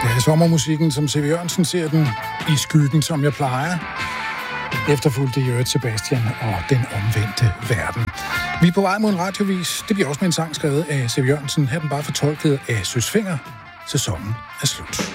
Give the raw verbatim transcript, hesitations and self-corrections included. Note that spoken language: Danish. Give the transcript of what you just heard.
Det er sommermusikken, som C V Jørgensen ser den, i skyggen, som jeg plejer. Efterfulgte Jørgen Sebastian og den omvendte verden. Vi er på vej mod en radiovis. Det bliver også med en sang skrevet af C V Jørgensen. Her den bare fortolket af Søs Fenger. Sæsonen er slut.